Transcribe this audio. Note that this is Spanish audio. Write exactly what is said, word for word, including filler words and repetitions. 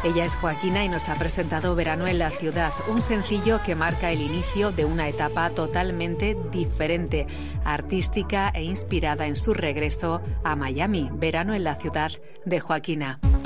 Ella es Joaquina y nos ha presentado Verano en la Ciudad, un sencillo que marca el inicio de una etapa totalmente diferente, artística e inspirada en su regreso a Miami. Verano en la Ciudad de Joaquina.